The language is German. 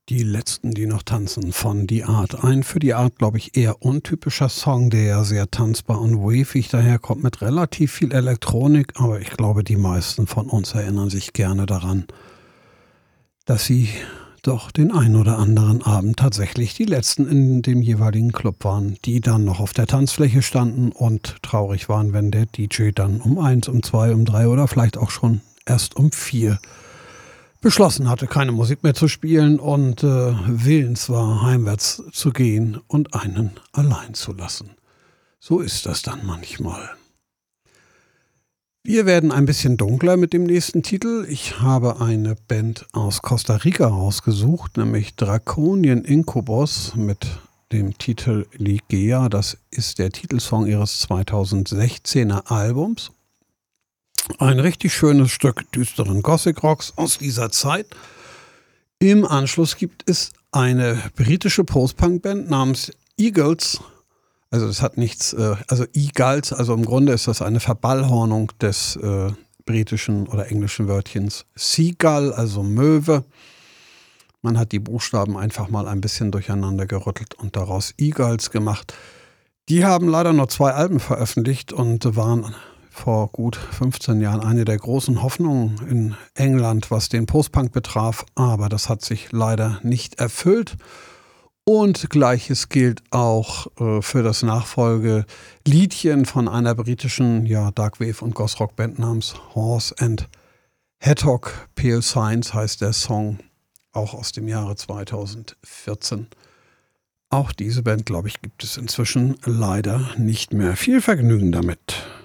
Die letzten, die noch tanzen von Die Art. Ein für Die Art, glaube ich, eher untypischer Song, der ja sehr tanzbar und wavig daherkommt mit relativ viel Elektronik. Aber ich glaube, die meisten von uns erinnern sich gerne daran, dass sie doch den ein oder anderen Abend tatsächlich die letzten in dem jeweiligen Club waren, die dann noch auf der Tanzfläche standen und traurig waren, wenn der DJ dann um 1, um 2, um 3 oder vielleicht auch schon erst um 4 beschlossen hatte, keine Musik mehr zu spielen und willens war, heimwärts zu gehen und einen allein zu lassen. So ist das dann manchmal. Wir werden ein bisschen dunkler mit dem nächsten Titel. Ich habe eine Band aus Costa Rica rausgesucht, nämlich Draconian Incubus mit dem Titel Ligea. Das ist der Titelsong ihres 2016er Albums. Ein richtig schönes Stück düsteren Gothic Rocks aus dieser Zeit. Im Anschluss gibt es eine britische Post-Punk-Band namens Eagles. Also das hat nichts, also Eagles, also im Grunde ist das eine Verballhornung des britischen oder englischen Wörtchens Seagull, also Möwe. Man hat die Buchstaben einfach mal ein bisschen durcheinander gerüttelt und daraus Eagles gemacht. Die haben leider nur 2 Alben veröffentlicht und waren vor gut 15 Jahren eine der großen Hoffnungen in England, was den Postpunk betraf, aber das hat sich leider nicht erfüllt. Und Gleiches gilt auch für das Nachfolgeliedchen von einer britischen Darkwave- und Goth-Rock-Band namens Horse and Hedgehog. Pale Signs heißt der Song, auch aus dem Jahre 2014. Auch diese Band, glaube ich, gibt es inzwischen leider nicht mehr. Viel Vergnügen damit.